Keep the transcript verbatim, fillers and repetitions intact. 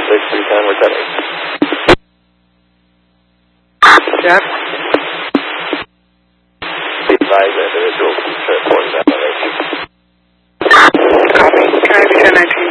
six three ten, returning. Jeff? Be advised individual to report examination. Copy. Can I have your ten nineteen?